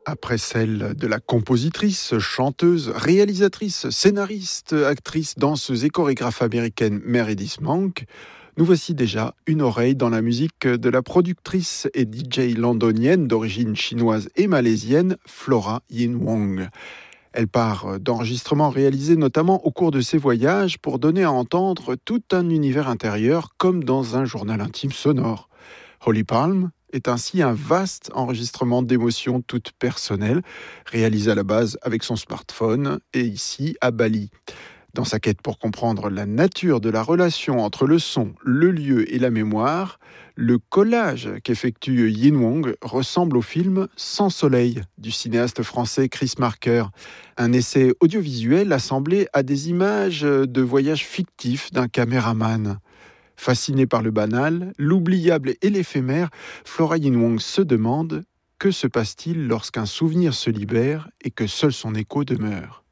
Après celle de la compositrice, chanteuse, réalisatrice, scénariste, actrice, danseuse et chorégraphe américaine Meredith Monk, nous voici déjà une oreille dans la musique de la productrice et DJ londonienne d'origine chinoise et malaisienne Flora Yin Wong. Elle part d'enregistrements réalisés notamment au cours de ses voyages pour donner à entendre tout un univers intérieur comme dans un journal intime sonore. Holy Palm est ainsi un vaste enregistrement d'émotions toutes personnelles, réalisé à la base avec son smartphone et ici à Bali. Dans sa quête pour comprendre la nature de la relation entre le son, le lieu et la mémoire, le collage qu'effectue Yin Wong ressemble au film Sans soleil du cinéaste français Chris Marker, un essai audiovisuel assemblé à des images de voyages fictifs d'un caméraman. Fascinée par le banal, l'oubliable et l'éphémère, Flora Yin Wong se demande que se passe-t-il lorsqu'un souvenir se libère et que seul son écho demeure.